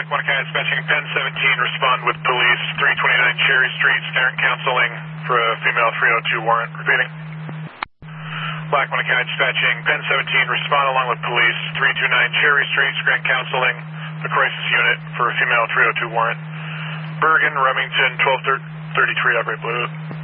Black Monica dispatching Penn 17, respond with police, 329 Cherry Street, Starrett counseling for a female 302 warrant. Repeating. Black Monica dispatching Penn 17, respond along with police, 329 Cherry Street, Grant counseling, the crisis unit for a female 302 warrant. Bergen, Remington, 1233, operate blue.